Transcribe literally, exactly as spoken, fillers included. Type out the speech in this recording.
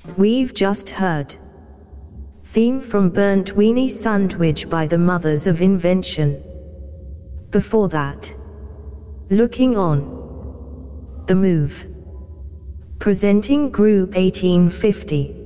We've just heard theme from Burnt Weenie Sandwich by the Mothers of Invention. Before that, Looking On, The Move, presenting Group eighteen fifty.